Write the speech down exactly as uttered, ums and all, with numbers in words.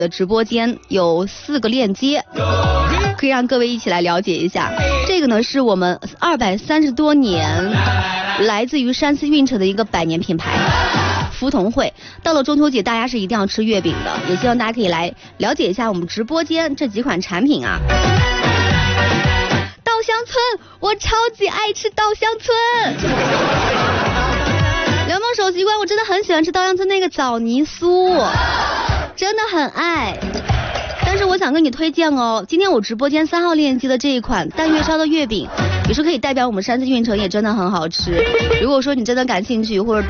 的直播间有四个链接，可以让各位一起来了解一下。这个呢是我们二百三十多年来自于山思运城的一个百年品牌福同汇。到了中秋节，大家是一定要吃月饼的，也希望大家可以来了解一下我们直播间这几款产品啊。稻香村，我超级爱吃稻香村。凉梦手习惯，我真的很喜欢吃稻香村那个枣泥酥，真的很爱。但是我想跟你推荐哦，今天我直播间三号链接的这一款淡月烧的月饼，也是可以代表我们山思运城，也真的很好吃。如果说你真的感兴趣，或者